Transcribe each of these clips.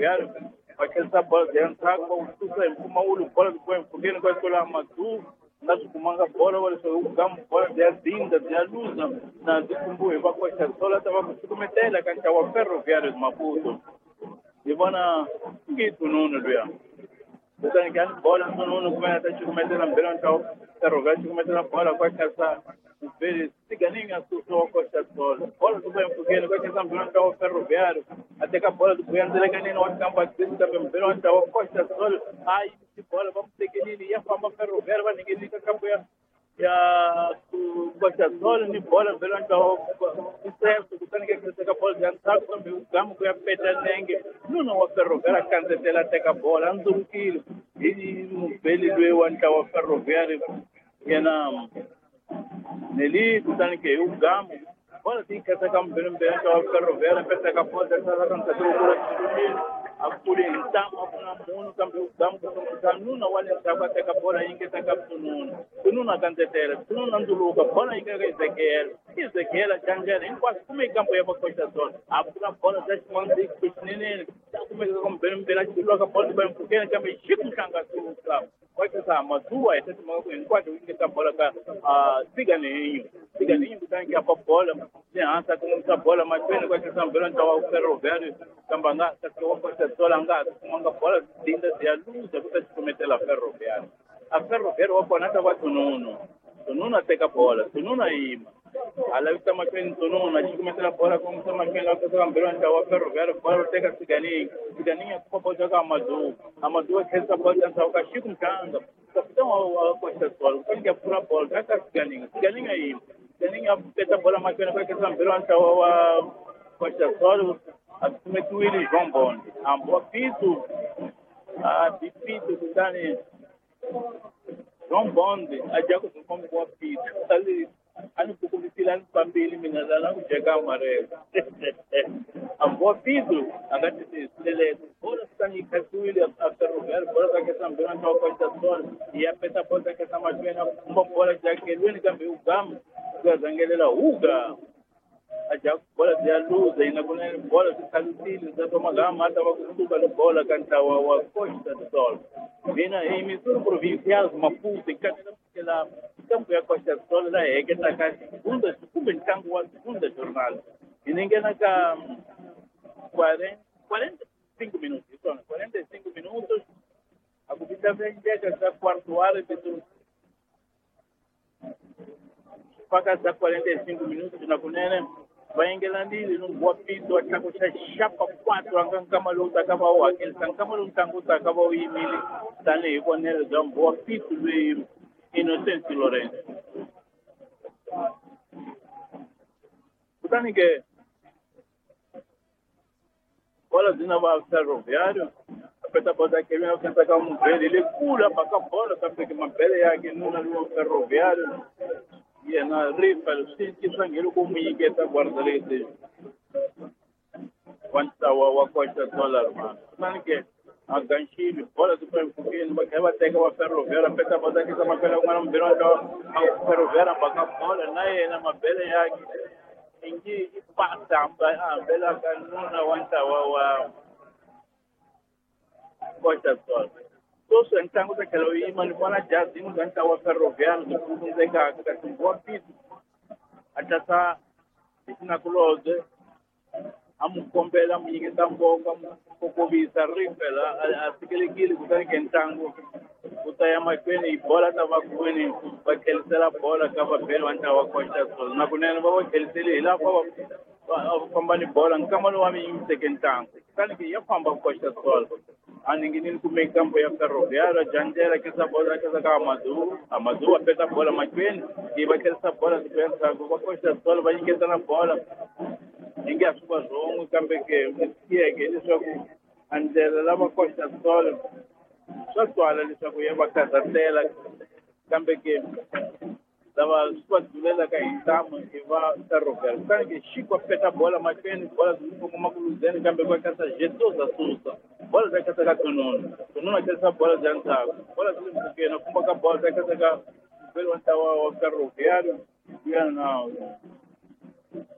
ferroviário, aquele bola de entrar com uma olho bola do coelho, porque não vai escolher Madu, nós comanga bola, olha só, o campo bola de Adinda, de Alusa, na de Kumbu, e vai coisa sola, estava com o metela, que estava ferroviário de Maputo. E vou na Quito, não, não, então, que a bola não começa a cometer na beira, então, ferroviário, cometer na bola, vai caçar. Ciganinha assustou a Costa Sol. Bola do Bem Pequeno, vai caçar o ferroviário. Até que a bola do Goiânia, ele ganha no campo aqui, também, então, a Costa Sol. Ai, se bola, vamos ter que ir, e a fama ferroviária, vai ninguém liga a campanha. E a Costa Sol, nem bola, então, o certo, o cara que quer a bola de entrar, também o campo que é peta nengue. Não, a ferroviária, a caneta, até que a bola, anda um quilo. E no pele do eu, então, a ferroviária, e na. Nele, portanto, que o gamo, olha, tem que sacar bem o ferroviário, para sacar fora dessa cantada, a polenta, a mão, também o gamo, não olha, saca, saca fora, aí que saca não na canteira, não na luga, fora aí que Ezequiel, Janjera, em quase como é que campo é para coisa toda, a bola da semana de Cristina, como é que com bem de logo a bola bem porque também chico changa tu sabe vai que essa madua essa semana em quadro que tá bola a ciganinho que tem que a bola né anta com essa bola mas bem vai que essa bola então o ferroviário tambanga tá que o coisa toda anga uma bola linda de luz que você cometer a ferroviário o conata vai tununo até que a bola tununo aí ala vita makeni tono na chiku metela bola como se makeni la kosa mbero nda wa ferroviário bola teka sigani kwa boja ka amadu ke sa bola nda ka chiku mkanga kapitão a costa sol quando que pura bola ka sigani aí sigani a peta bola makeni kwa kesa mbero nda wa costa sol atumetu ili João ambo pitu a pitu kutani João Bonde ajako como boa pitu ali ano pouco de tirar papel mineral não chega a maré a boa pido a gata de ele ora está em casuília a ferroviário ora que também não pode estar só e a peta pode que está mais bem uma bola de aquele único o gamo que zangele la uga a já bola de luz e na bola de calutilho da toma gama estava com tudo a bola cantava a costa do sol vina aí me provinciais uma puta e cada aquela campo a costa do sol lá é que está cá segunda segunda jornal e ninguém na 45 minutos 45 minutos a comida vem já quarto hora de tudo para 45 minutos na Cunene vai engelandili num boa piso atako chapa 4 angan kama luta kama o aquele kama luta nguta kama o imili tane iko nele dom boa piso de Inocente Lourenço portanto que bola de nova ferroviário apeta botar que vem tentar cá ver ele pula para cá bola tá porque uma pele aqui no ferroviário e na rifa o sítio sangueiro como que está guardado esse quanto a costa dólar mano portanto que a ganchilho bola do porque não vai ter que a ferroviária apeta botar que uma pele uma não a ferroviária para cá bola na pele aqui em que passa a bela canona aguanta costa dólar todos então que aquilo aí mas para já tem um gancho a ferroviário do fundo de cá que tem boa piso até tá na close amu compela mu que tá pouco visa rifela assim que ele que tem que entango o tá mais bem e bola tava com ele para que ele será bola acaba pelo anta a costa sol na kunena vai que ele lá para combate bola kama no ami se que entango kan que ia pamba costa sol aninginin kume campo ya ferroviária Janjera que essa bola que essa Amadu apeta bola mais bem e vai ter essa bola de pensa com a costa sol vai que na bola ninguém a sua zona campo que é que ele só andela lá uma costa sol só toalha ele só ia para casa dela campo que dava sua dela que estava e vai ferroviário cara que Chico apeta bola mais bem bola como uma cruzena campo com essa jetosa sussa bola da casa da Tonono essa bola de andar bola do porque não como a bola da casa da pelo andar o ferroviário e não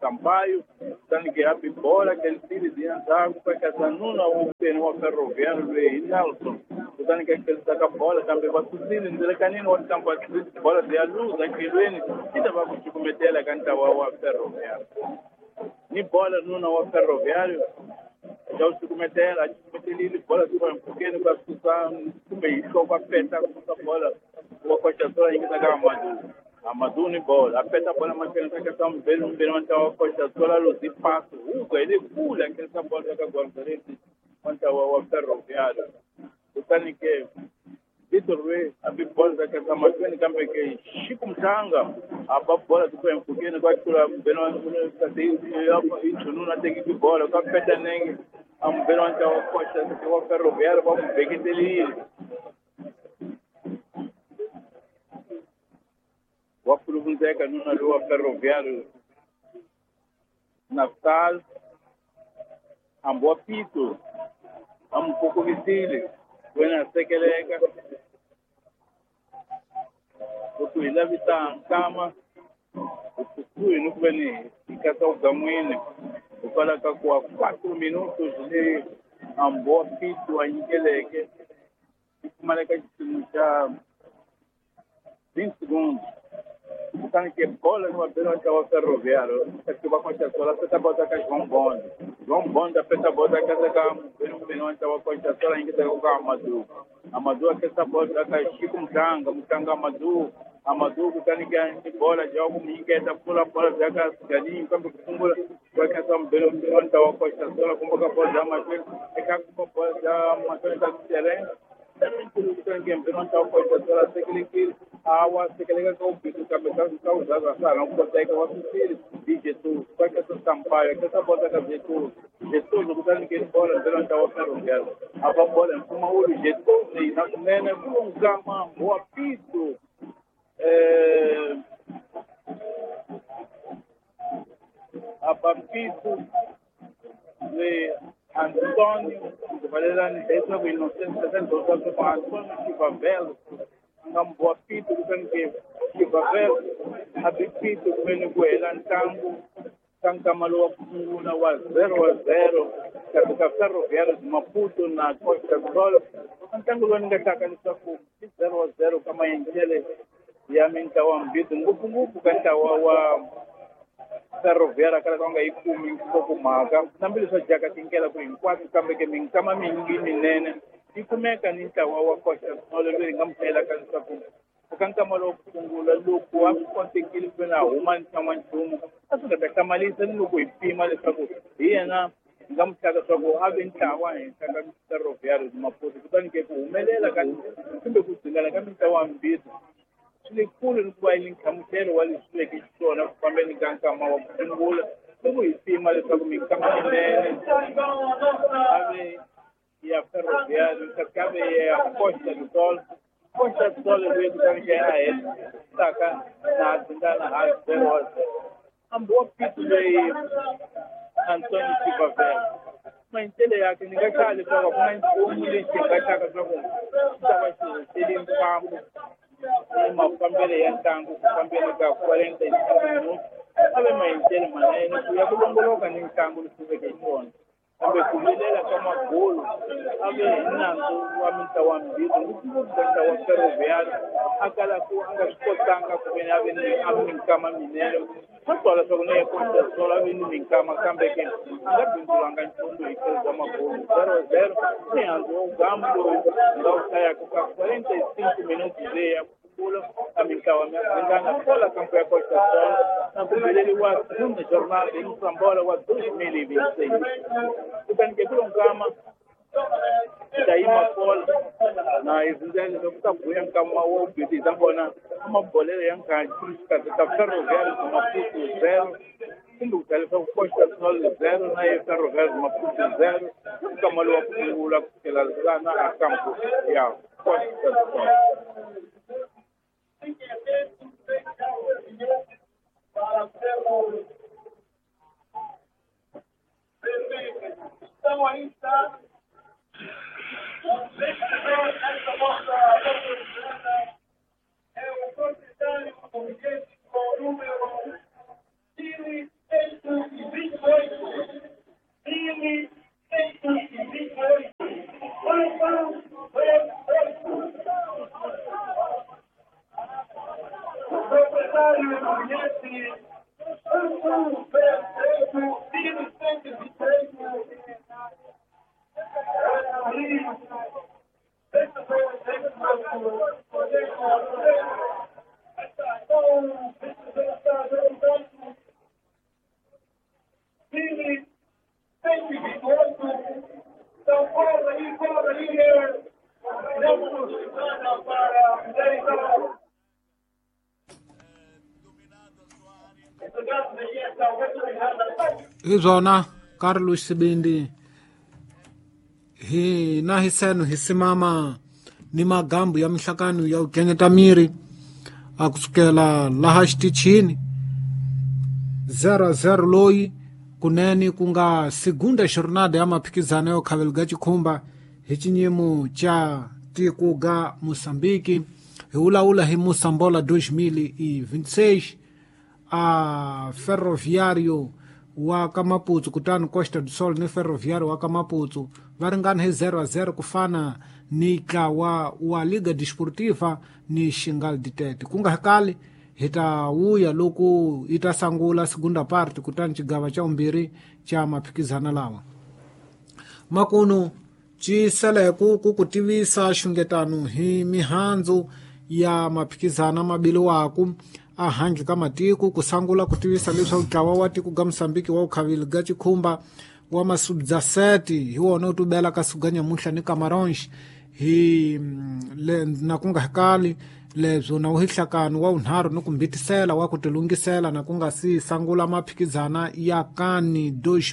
Sampaio, tanto que a Bibola, que ele filho de Anzago, para que essa nuna o pneu ferroviário de Nelson, tanto que ele saca bola, também vai subir, ele canino o campo de bola de a luz, aquilo ele, e dava para cometer ela canta o ferroviário. Ni bola nuna o ferroviário, já o cometer ela, ele bola de um pouquinho para escutar, como isso, para apertar com essa bola, o aconteceu aí que está Amadou ni bola, apeta a bola, mas ele está questão de um belo então a coisa toda luz de passo, ele pula aquele bola que agora ele quanto ao ferroviário. O tani que Vitor Rui, a bola da casa mas também que Chico Mtanga, a bola do tempo porque não vai por belo está isso não tem que bola, o apeta nem belo então a coisa do ferroviário, vamos ver que ele o Apurunzeca numa rua ferroviária Natal, Amboapito, um pouco visível, quando a sequeleca, o que leva está cama, o que não vem, fica só o caminho, o cara está com 4 minutos de Amboapito, a Inqueleca, e como é que já 20 segundos. Então, que bola no avião até o ferroviário, que vai acontecer lá, você está botando com João Bond, a pessoa bota com essa cama, não até o acontecer lá, ainda tem o Amadou. Amadou, a pessoa bota com Chico Mtanga Amadou, que está ninguém bola, de algo que está pula, já que as galinhas, como que fungula, vai que essa não até o acontecer lá, como que a bola já matou, é que a bola já matou, está no terreno. Também tudo que tem que não está o acontecer lá, a água, se que liga com o piso, que a pessoa está usando a sala, não consegue o assistir, de Jesus, vai que essa Sampaio, que essa bola que Jesus, o que está ninguém bola, durante a ferroviária, a bola, uma olho, Jesus, e na comenda, um gama, o apito, a papito, de Antônio, Valeriano, essa foi inocência, com Antônio Chivavelo, um boa pito que Chivavelo, a pito que vem com ele, Tango Malua Punguna was 0-0, katika ferroviário de Maputo na Costa do Sol, Tango Longa Saku 0-0 kama Injele, Yaminta Wambitu, Ngupu Kantawa ferroviária aquela que vai ikumi um pouco maga nambili só jaga tinkela por enquanto também que min kama mingi minene e como é que a gente wa costa olha bem ngam pela kan sabu kan kama lo kungula lo ko a conseguir pela uma taman tumu aso da kamaliza no ko ipima le sabu yena ngam tsaka sabu haben tawa en sanga ferroviário de Maputo então que o melela kan tumbe kutsingala kan tawa mbitu Likulu kwa ilinkamtelo walisule kichona kwamba ni kama wa kungula ndio ipima le sababu mikama nene ave ya ferroviário kabe ya Costa do Sol ndio tukanje haya saka na tindana haya zero ambo kitu de Antônio Chivavelo maintele yake ningakali kwa kuna umule chikataka sababu sawa chini mpambo mafambele ya ntango kufambele ka 45 minutos abe maintele manene kuya kulongoloka ni ntango lisubeke chona abe kumilela kama golo abe nanzo waminta wambizo ngikubenta wa ferroviário akala ku angasikotanga kumene abe kama minero Satola sokune konta sola bini minkama kambeke angabintu anganchondo ikeza magolo 0-0 ni anzo gambo ngausa kwa 45 minutos ya Pula, a minkawa ngana pula campo ya Costa do Sol na kumeleli wa segunda jornada em Sambola wa 2026 kutanike kulongama daima Paul na izindele zokubuya kama wo biti zabona amabolele yankanchika ta ferroviário de Maputo 0 kumbe utalisa Costa do Sol 0 na ferroviário de Maputo 0 kama lo kungula kukelazana a campo ya Costa do Sol. Então aí está. É o proprietário com o número Izona Carlos Sibindi hi na hiseno hisimama ni magambo ya mihlakano ya ukengeta miri akusukela laha xitichini 0-0 loyi kuneni ku nga segunda jornada ya maphikizano yo khavelga chikhumba hi chinyimo cha tiko ga Moçambique hi wulaula hi Mosambola 2026 a ferroviário wa ka Maputo kutani Costa do Sol ni ferroviário wa ka Maputo va ringana hi 0-0 kufana ni ntlawa wa Liga Desportiva ni Xingal de Tete ku nga hakali hi ta wuya loko yi ta sangula segunda parte kutani cigava ca umbirhi ca maphikizana lawa makuno ciseleku ku tivisa xungetano hi mihandzu ya maphikizana mabiliwaku a handle ka matiko ku sangula ku tivisa leswaku ntlawa wa tiko ga Moçambique wa ukhavile ga chikhumba wa masub-17 hi wona u tubela ka suga nyamuhla ni Camarões hi na ku nga hakali lebyo na uhihlakano wa unharu ni ku mbitisela wa ku tilungisela na ku nga si sangula maphikizana ya kani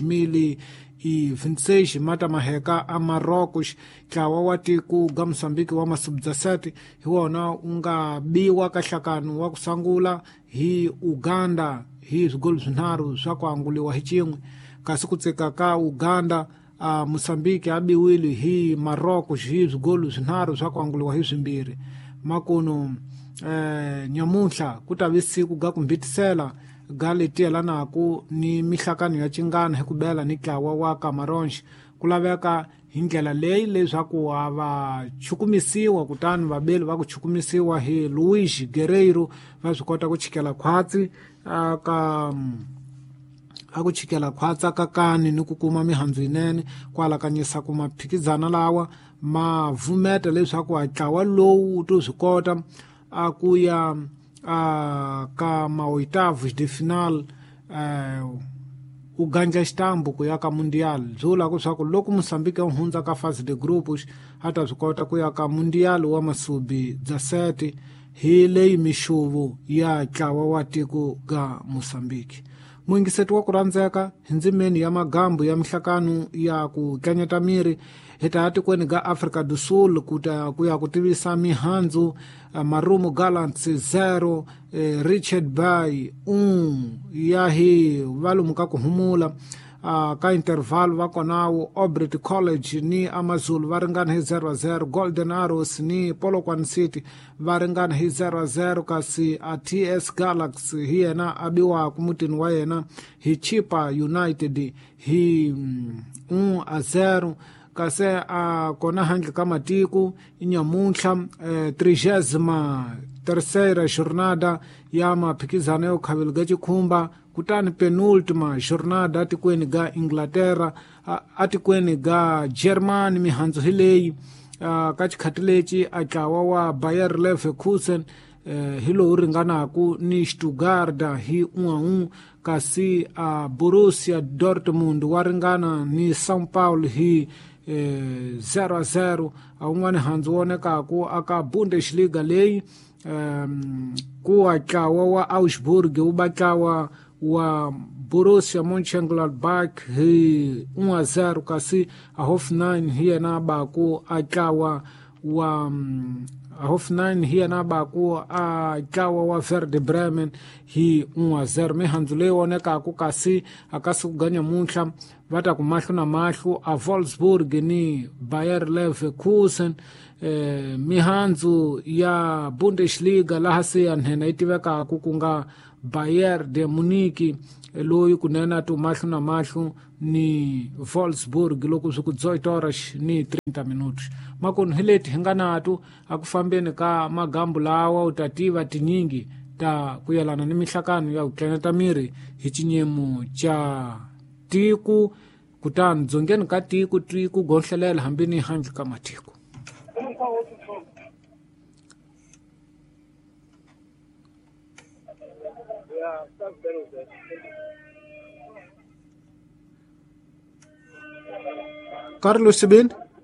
2026 mata maheka a Marrocos ntlawa wa tiko ga Moçambique wa masub-17 hi wona u nga biwa ka hlakano wa ku sangula hi Uganda hi swigolo swinharhu swa ku anguliwa hi cin'we kasi ku tsika ka Uganda a Moçambique a biwile hi Marrocos hi swigolo swinharhu swa ku anguliwa hi swimbirhi makuno nyamuhla ku ta vi siku ga ku mbitisela ga leti yelanako ni mihlakano ya cingana hi ku bela ni ntlawa wa Camarões ku laveka hi ndlela leyi leswaku va chukumisiwa kutani vabeli va ku chukumisiwa hi Luís Guerreiro va swi kota ku chikela khwatsi a ku chikela khwatsa ka kani ni ku kuma mihandzu yinene kwala kanyisa ku maphikizana lawa ma vumeta leswaku a ntlawa lowu wu to swi kota a ku ya ka ma-oitavos de final u ganja xitambu ku ya ka mundial byi vula ku swa ku loko Moçambique wu hundza ka fase de grupos a ta swi kota ku ya ka mundial wa masubi-17 hi leyi mixuvo ya ntlawa wa tiko ga Moçambique muingiseti wa ku rhandzeka hi ndzimeni ya magambo ya mihlakano ya ku tlanyeta miri hi ta tikweni ga Africa do Sul ku ya ku tivisa mihandzu Marumo Gallants 0 Richard Bay 1 ya hi valomu ka ku humula ka interval va konawo Obrit College ni Amazulu va ringana hi 0-0 Golden Arrows ni Polokwane City va ringana hi 0-0 kasi a TS Galaxy hi yena a biwaku mutini wa yena hi Chipa United hi 1-0 kasi a kona handle ka matiko inyamuhla 33ª jornada ya maphikizano yo khavela ga chikhumba kutani penultima jornada atikweni ga Inglaterra atikweni ga Germany mihandzu hi leyi ka chikhati leci a ntlawa wa Bayer Leverkusen hi lowu ringanaku ni Stuttgart hi 1-1 kasi a Borussia Dortmund wa ringana ni São Paulo hi 0-0 a un'wana handzu wonekaku aka Bundesliga leyi ku wa ntlawa wa Augsburg wu ba ntlawa wa Borussia Mönchengladbach hi 1-0 kasi a Hoffenheim hi yena baku a ntlawa wa Hoffenheim hi yena baku a ntlawa wa Werder Bremen hi 1-0 mihandzu leyi wonekaku kasi aka siku ga nyamuhla va ta ku mahlo na mahlo a Wolfsburg ni Bayer Leverkusen mihandzu ya Bundesliga laha se ya nhena yi tivekaku ku nga Bayer de Munich loyi kunena tu mahlo na mahlo ni Wolfsburg loko swi ku 18 horas ni 30 minutos makuno hi leti hi nga natu a ku fambeni ka magambo lawa u ta tiva tinyingi ta kuyelana ni mihlakano ya kutleneta miri hi cinyemu ca tiku kutani dzongeni ka tiku gonhlelela hambi ni handle ka matiku. Carlos Sibin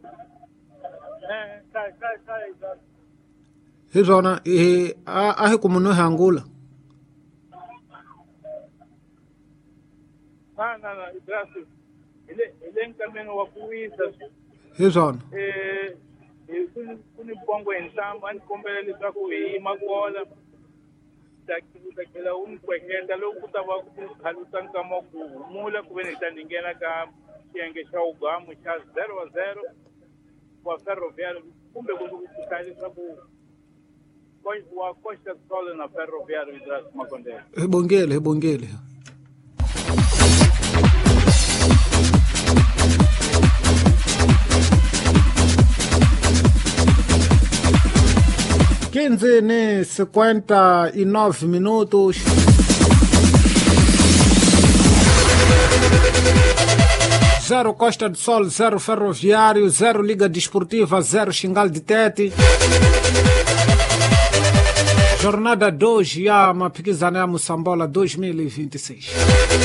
hi zona a hi ku munhu hi angula na idrasi ile nkameno wa kuwisa hi zona kuni bongo enhlamba ni kombela leswaku hi yima kona takela umkweketa loku ku ta va ku khalusa nkama ku humula ku ve ni ta nghena ka xiyenge xa ugamu xa 0-0 wa ferroviário kumbe ku hlaya leswaku wa Costa do Sol na ferroviário Idrasi Makondela. Hi bongele 15:59 minutos. Zero Costa do Sol, 0 Ferroviário, 0 Liga Desportiva, 0 Xingal de Tete. Jornada 2 ya mapikizano ya Mosambola 2026.